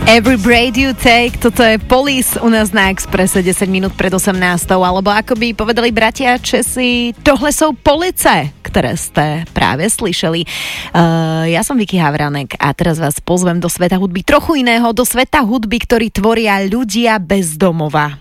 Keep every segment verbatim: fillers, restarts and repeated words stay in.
Every breath you take, toto je Police u nás na Expresse desať minút pred osemnástou, alebo ako by povedali bratia Česi, tohle sú police, ktoré ste práve slyšeli. Uh, ja som Vicky Havranek a teraz vás pozvem do sveta hudby trochu iného, do sveta hudby, ktorý tvoria ľudia bez domova.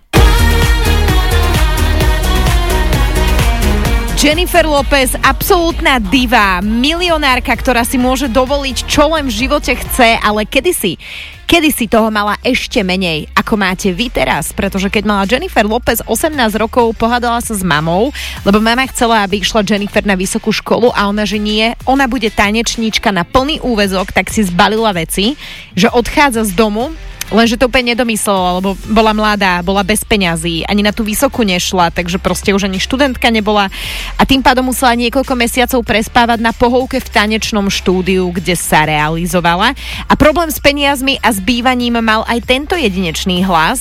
Jennifer Lopez, absolútna diva, milionárka, ktorá si môže dovoliť, čo len v živote chce, ale kedysi, kedysi toho mala ešte menej, ako máte vy teraz, pretože keď mala Jennifer Lopez osemnásť rokov, pohádala sa s mamou, lebo mama chcela, aby išla Jennifer na vysokú školu a ona, že nie, ona bude tanečníčka na plný úväzok, tak si zbalila veci, že odchádza z domu. Lenže to úplne nedomyslela, lebo bola mladá, bola bez peňazí, ani na tú vysokú nešla, takže proste už ani študentka nebola a tým pádom musela niekoľko mesiacov prespávať na pohovke v tanečnom štúdiu, kde sa realizovala. A problém s peniazmi a s bývaním mal aj tento jedinečný hlas.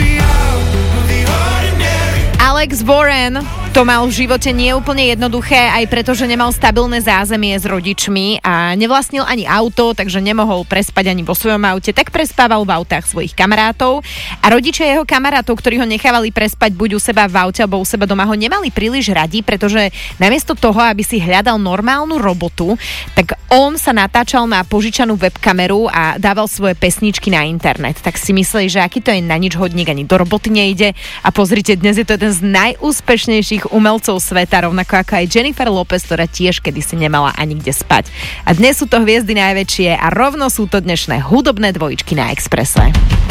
Alex Warren to mal v živote neúplne jednoduché, aj preto, že nemal stabilné zázemie s rodičmi a nevlastnil ani auto, takže nemohol prespať ani vo svojom aute, tak prespával v autách svojich kamarátov a rodičia jeho kamarátov, ktorí ho nechávali prespať buď u seba v aute alebo u seba doma, ho nemali príliš radi, pretože namiesto toho, aby si hľadal normálnu robotu, tak on sa natáčal na požičanú webkameru a dával svoje pesničky na internet. Tak si mysleli, že aký to je na nič hodník, ani do roboty nejde a pozrite, dnes je to jeden z najúspešnejších umelcov sveta, rovnako ako aj Jennifer Lopez, ktorá tiež kedysi nemala ani kde spať. A dnes sú to hviezdy najväčšie a rovno sú to dnešné hudobné dvojičky na Expresse.